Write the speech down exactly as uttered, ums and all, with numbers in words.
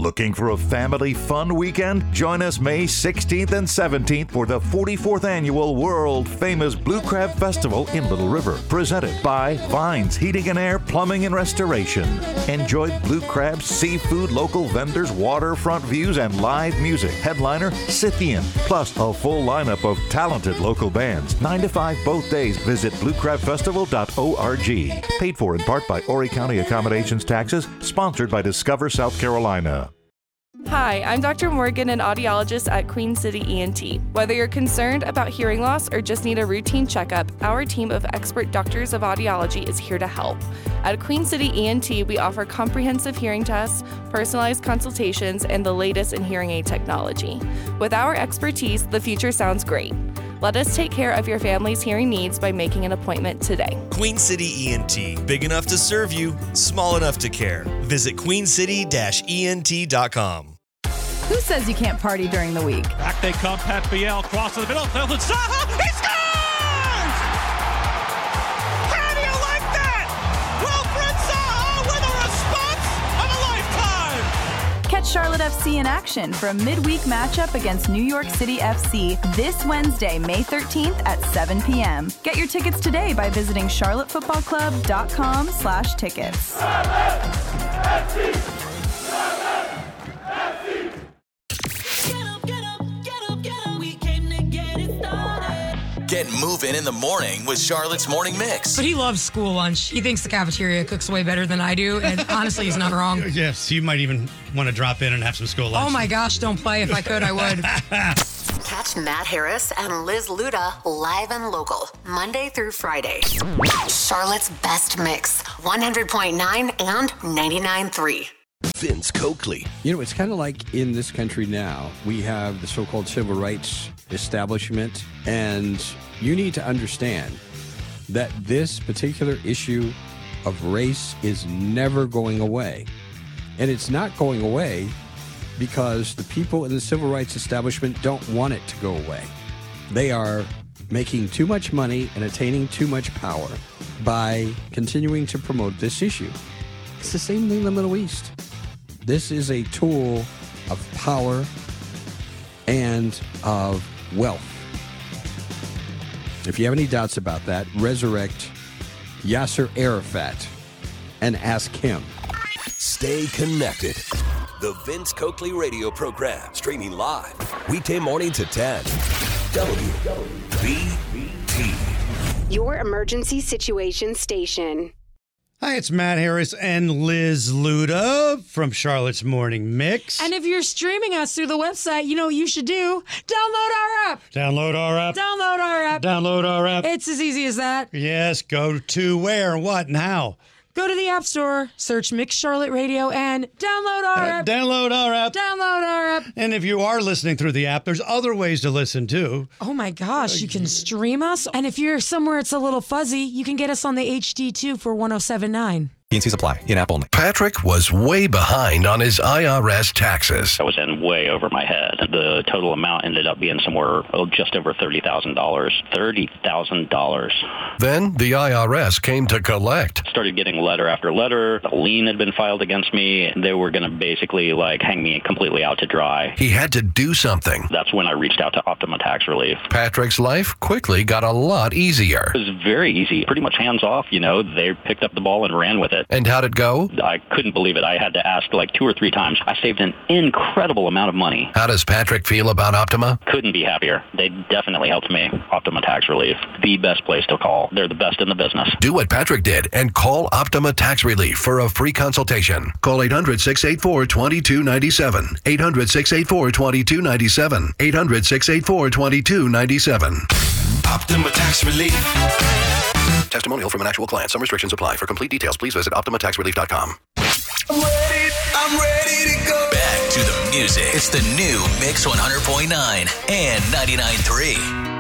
Looking for a family fun weekend? Join us May sixteenth and seventeenth for the forty-fourth Annual World Famous Blue Crab Festival in Little River, presented by Vines Heating and Air, Plumbing and Restoration. Enjoy blue crab, seafood, local vendors, waterfront views, and live music. Headliner, Scythian, plus a full lineup of talented local bands. nine to five both days. Visit blue crab festival dot org. Paid for in part by Horry County Accommodations Taxes, sponsored by Discover South Carolina. Hi, I'm Doctor Morgan, an audiologist at Queen City E N T. Whether you're concerned about hearing loss or just need a routine checkup, our team of expert doctors of audiology is here to help. At Queen City E N T, we offer comprehensive hearing tests, personalized consultations, and the latest in hearing aid technology. With our expertise, the future sounds great. Let us take care of your family's hearing needs by making an appointment today. Queen City E N T. Big enough to serve you, small enough to care. Visit queen city dash e n t dot com. Who says you can't party during the week? Back they come, Pat Biel, cross to the middle, Felton Saha, he scores! How do you like that? Wilfred Saha with a response of a lifetime! Catch Charlotte F C in action for a midweek matchup against New York City F C this Wednesday, May thirteenth at seven p.m. Get your tickets today by visiting charlotte football club dot com slash tickets. Get moving in the morning with Charlotte's Morning Mix. But he loves school lunch. He thinks the cafeteria cooks way better than I do, and honestly, he's not wrong. Yes, you might even want to drop in and have some school lunch. Oh my gosh, don't play. If I could, I would. Catch Matt Harris and Liz Luda live and local, Monday through Friday. Charlotte's Best Mix, one hundred point nine and ninety-nine point three. Vince Coakley. You know, it's kind of like in this country now, we have the so-called civil rights establishment, and you need to understand that this particular issue of race is never going away. And it's not going away because the people in the civil rights establishment don't want it to go away. They are making too much money and attaining too much power by continuing to promote this issue. It's the same thing in the Middle East. This is a tool of power and of wealth. If you have any doubts about that, resurrect Yasser Arafat and ask him. Stay connected. The Vince Coakley radio program, streaming live, weekday morning to ten. W B T. Your emergency situation station. Hi, it's Matt Harris and Liz Luda from Charlotte's Morning Mix. And if you're streaming us through the website, you know what you should do? Download our app. Download our app. Download our app. Download our app. It's as easy as that. Yes, go to where, what, and how. Go to the App Store, search Mix Charlotte Radio, and download our Uh, app. download our app. Download our app. And if you are listening through the app, there's other ways to listen too. Oh my gosh, you can stream us. And if you're somewhere it's a little fuzzy, you can get us on the H D two for one oh seven point nine. T and C's apply. In-app only. Patrick was way behind on his I R S taxes. I was in way over my head. The total amount ended up being somewhere oh, just over thirty thousand dollars. thirty thousand dollars. Then the I R S came to collect. Started getting letter after letter. A lien had been filed against me. They were going to basically like hang me completely out to dry. He had to do something. That's when I reached out to Optima Tax Relief. Patrick's life quickly got a lot easier. It was very easy. Pretty much hands off, you know. They picked up the ball and ran with it. And how'd it go? I couldn't believe it. I had to ask like two or three times. I saved an incredible amount of money. How does Patrick feel about Optima? Couldn't be happier. They definitely helped me. Optima Tax Relief, the best place to call. They're the best in the business. Do what Patrick did and call Optima Tax Relief for a free consultation. Call eight hundred, six eight four, two two nine seven. eight hundred, six eight four, two two nine seven. eight hundred, six eight four, two two nine seven. Optima Tax Relief. Testimonial from an actual client. Some restrictions apply. For complete details, please visit optima tax relief dot com. I'm ready, I'm ready to go. Back to the music. It's the new Mix one hundred point nine and ninety-nine point three.